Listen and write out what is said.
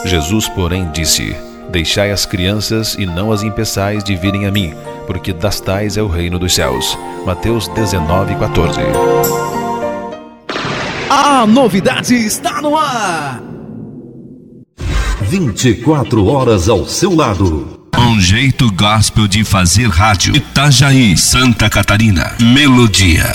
Jesus, porém, disse: Deixai as crianças e não as impeçais de virem a mim, porque das tais é o reino dos céus. Mateus 19:14. A novidade está no ar. 24 horas ao seu lado. Um jeito gospel de fazer rádio. Itajaí, Santa Catarina. Melodia.